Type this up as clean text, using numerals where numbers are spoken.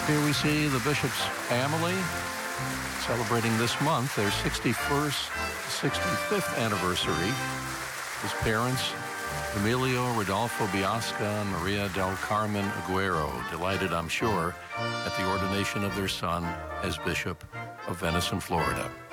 Here we see the bishop's family celebrating this month their 61st, 65th anniversary. His parents, Emilio Rodolfo Biasca and Maria del Carmen Aguero, delighted, I'm sure, at the ordination of their son as Bishop of Venice and Florida.